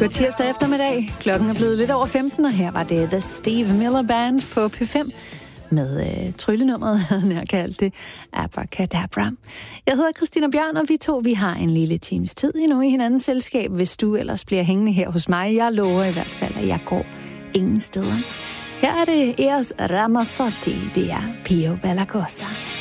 God tirsdag eftermiddag. Klokken er blevet lidt over 15, og her var det The Steve Miller Band på P5 med tryllenummeret, havde jeg kaldt det, Abracadabra. Jeg hedder Christina Bjørn, og vi har en lille times tid endnu i hinandens selskab, hvis du ellers bliver hængende her hos mig. Jeg lover i hvert fald, at jeg går ingen steder. Her er det Eros Ramazzotti, det er Pio Bella Cosa.